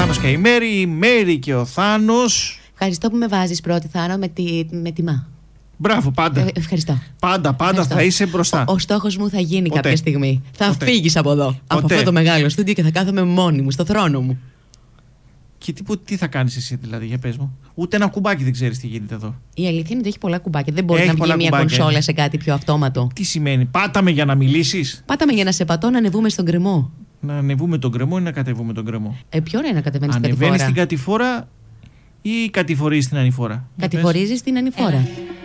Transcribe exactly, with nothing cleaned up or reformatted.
Θάνος και η Μέρη, η Μέρη και ο Θάνος. Ευχαριστώ που με βάζεις πρώτη, Θάνο, με, τη, με τιμά. Μπράβο, πάντα. Ε, ευχαριστώ. Πάντα, πάντα Ευχαριστώ. θα είσαι μπροστά. Ο, ο στόχος μου θα γίνει Ποτέ. κάποια στιγμή. Θα Ποτέ. φύγεις από εδώ, Ποτέ. από αυτό το μεγάλο στούντιο και θα κάθομαι μόνη μου, στο θρόνο μου. Και τι, τι θα κάνεις εσύ δηλαδή, για πες μου. Ούτε ένα κουμπάκι δεν ξέρεις τι γίνεται εδώ. Η αλήθεια είναι ότι έχει πολλά κουμπάκια. Δεν μπορεί Έχει να βγει πολλά μια κουμπάκια, κονσόλα ε. σε κάτι πιο αυτόματο. Τι σημαίνει, πάταμε για να μιλήσεις. Πάταμε για να σε πατώ να ανεβούμε στον κρεμό. Να ανεβούμε τον κρεμό ή να κατεβούμε τον κρεμό. Ε, ποιο είναι να κατεβαίνει στην Ανεβαίνεις κατηφόρα. στην κατηφόρα ή κατηφορείς την ανηφόρα. Κατηφορίζεις την ανηφόρα.